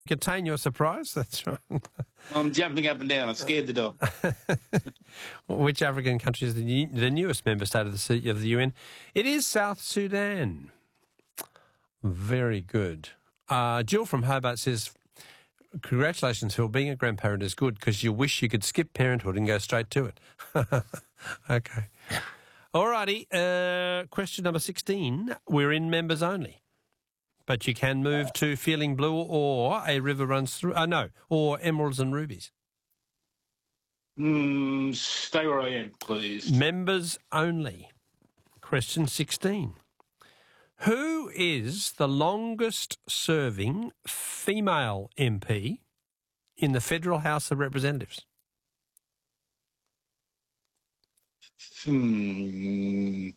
contain your surprise? That's right. I'm jumping up and down. I'm scared to death. Which African country is the newest member state of the UN? It is South Sudan. Very good. Jill from Hobart says, congratulations, Phil. Being a grandparent is good because you wish you could skip parenthood and go straight to it. Okay. All righty. Question number 16. We're in members only. But you can move to Feeling Blue or A River Runs Through... or Emeralds and Rubies. Stay where I am, please. Members only. Question 16. Who is the longest-serving female MP in the Federal House of Representatives? Penny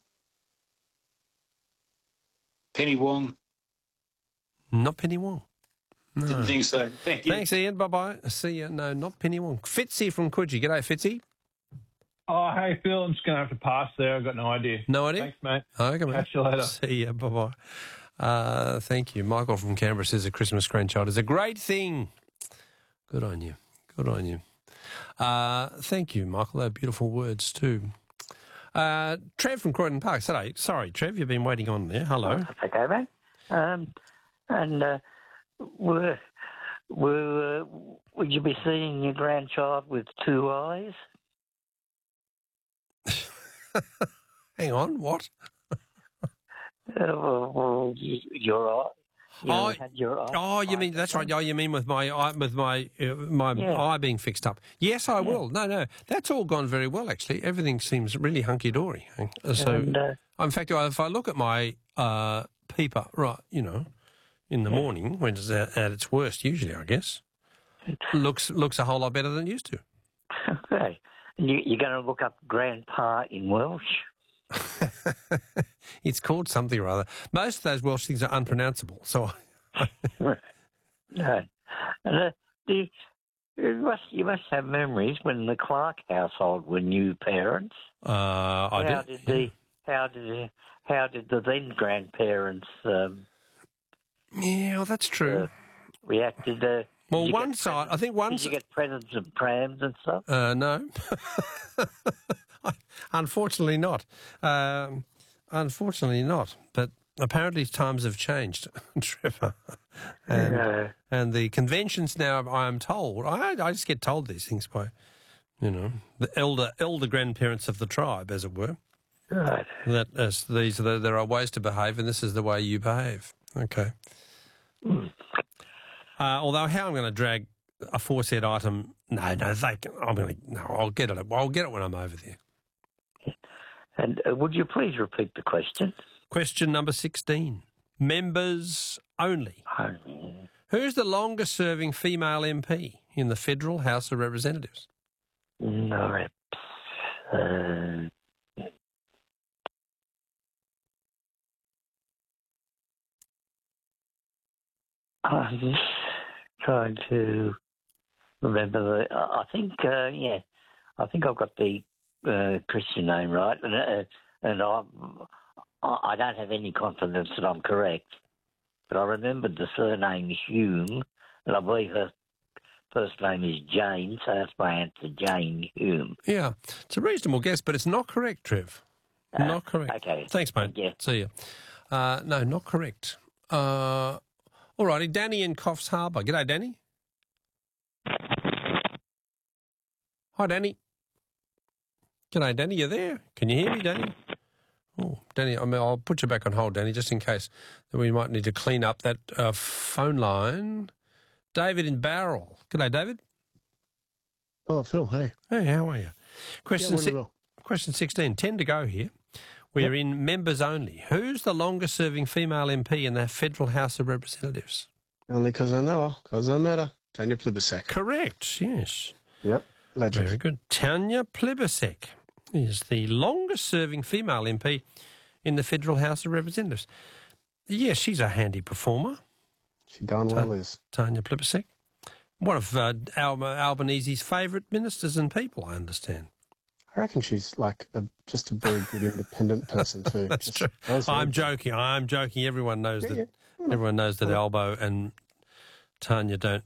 Wong. Not Penny Wong. No. Didn't think so. Thank you. Thanks, Ian. Bye-bye. See you. No, not Penny Wong. Fitzy from Coogee. G'day, Fitzy. Oh, hey, Phil. I'm just going to have to pass there. I've got no idea. No idea? Thanks, mate. Okay, mate. Catch you later. See you. Bye-bye. Thank you. Michael from Canberra says a Christmas grandchild is a great thing. Good on you. Good on you. Thank you, Michael. Those beautiful words too. Trev from Croydon Park. Sorry, Trev, you've been waiting on there. Hello. That's okay, mate. Would you be seeing your grandchild with two eyes? Hang on, what? Your eye. You mean that's right? Oh, you mean with my eye being fixed up? Yes, I will. No, that's all gone very well. Actually, everything seems really hunky dory. So, in fact, if I look at my peeper, right, in the morning when it's at its worst, usually, I guess, looks a whole lot better than it used to. Okay, and you're going to look up grandpa in Welsh. It's called something or other. Most of those Welsh things are unpronounceable. So, no. You must have memories when the Clark household were new parents. How did the then grandparents? Yeah, well, that's true. Reacted. Well, one side, I think one. Did you get presents and prams and stuff? No. Unfortunately not. Unfortunately not. But apparently times have changed, Trevor. And the conventions now, I am told, I just get told these things by, the elder grandparents of the tribe, as it were. Right. That there are ways to behave, and this is the way you behave. Okay. Although how I'm going to drag a aforesaid item, I'll get it. I'll get it when I'm over there. And would you please repeat the question? Question number 16. Members only. Who's the longest-serving female MP in the Federal House of Representatives? No. I'm just trying to remember I think I've got the Christian name right, and I don't have any confidence that I'm correct, but I remembered the surname Hume, and I believe her first name is Jane, so that's my answer, Jane Hume. Yeah, it's a reasonable guess, but it's not correct, Trev. Not correct. Okay. Thanks, mate. Yeah. See you. No, not correct. All righty, Danny in Coffs Harbour. G'day, Danny. Hi, Danny. G'day, Danny. You there? Can you hear me, Danny? Oh, Danny, I'll put you back on hold, Danny, just in case that we might need to clean up that phone line. David in Bowral. G'day, David. Oh, Phil, hey. Hey, how are you? Question 16. 10 to go here. We're in members only. Who's the longest-serving female MP in the Federal House of Representatives? Only because I know her, because I met her. Tanya Plibersek. Correct, yes. Yep, legend. Very good. Tanya Plibersek is the longest-serving female MP in the Federal House of Representatives. Yes, she's a handy performer. She darn well is. Tanya Plibersek. One of Albanese's favourite ministers and people, I understand. I reckon she's like just a very good independent person too. That's true. I'm joking. Everyone knows that. Everyone knows that Albo and Tanya don't